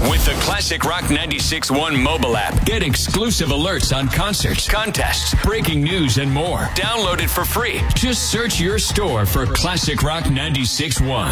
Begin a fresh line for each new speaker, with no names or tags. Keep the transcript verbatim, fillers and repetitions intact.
With the Classic Rock ninety-six point one mobile app, get exclusive alerts on concerts, contests, breaking news, and more. Download it for free. Just search your store for Classic Rock ninety-six point one.